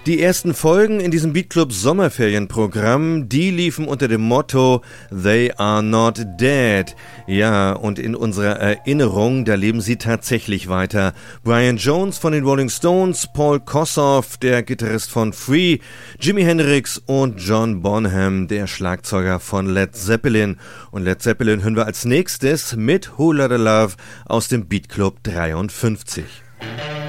Die ersten Folgen in diesem Beatclub Sommerferienprogramm, die liefen unter dem Motto They are not dead. Ja, und in unserer Erinnerung, da leben sie tatsächlich weiter. Brian Jones von den Rolling Stones, Paul Kossoff, der Gitarrist von Free, Jimi Hendrix und John Bonham, der Schlagzeuger von Led Zeppelin. Und Led Zeppelin hören wir als nächstes mit Whole Lotta Love aus dem Beatclub 53.